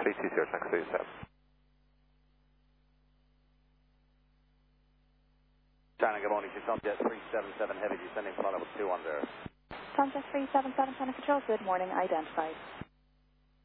320, taxi 37. China, good morning. Sunjet 377 Heavy, descending for level 210. Sunjet 377, China Control, good morning, identified.